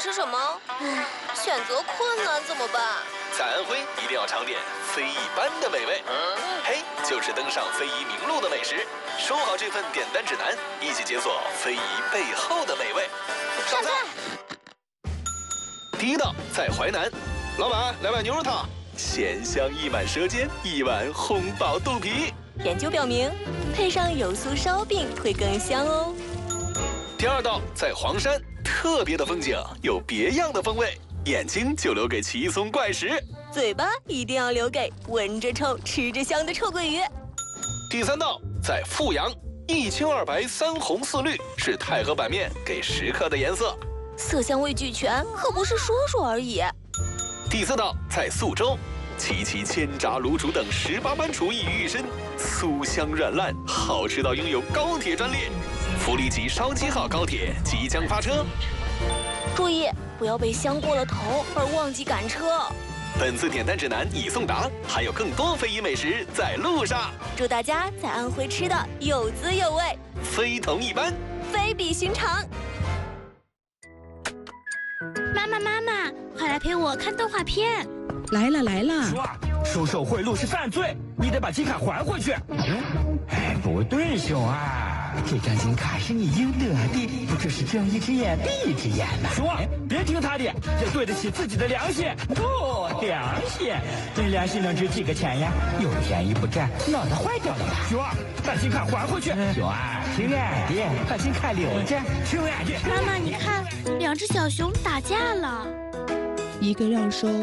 吃什么？选择困难怎么办？ 在安徽一定要尝点非一般的美味。嘿，就是登上非遗名录的美食。收好这份点单指南，一起解锁非遗背后的美味。上菜。第一道在淮南，老板来碗牛肉汤，鲜香溢满舌尖，一碗烘饱肚皮。 研究表明，配上油酥烧饼会更香哦。 第二道在黄山，特别的风景有别样的风味，眼睛就留给奇松怪石， 嘴巴一定要留给闻着臭、吃着香的臭鳜鱼。 第三道在阜阳，一青二白三红四绿是太和板面给食客的颜色， 色香味俱全，可不是说说而已。 第四道在宿州，齐齐千炸卤煮等18般厨艺于一身，酥香软烂，好吃到拥有高铁专列。福利级烧鸡号高铁即将发车， 注意不要被香过了头而忘记赶车。 本次点单指南已送达，还有更多非遗美食在路上。 祝大家在安徽吃的有滋有味， 非同一般， 非比寻常。 妈妈，快来陪我看动画片。 来了！ 说，收受贿赂是犯罪，你得把金卡还回去。哎，不对，熊二，这张金卡是你应得的，这是睁一只眼闭一只眼呐。熊二，别听他的，要对得起自己的良心。哦，良心，真良心能值几个钱呀？有便宜不占，脑袋坏掉了吧？熊二，把金卡还回去。熊二，听俺的，把金卡留着。听俺的。 妈妈，你看，两只小熊打架了。 一个让收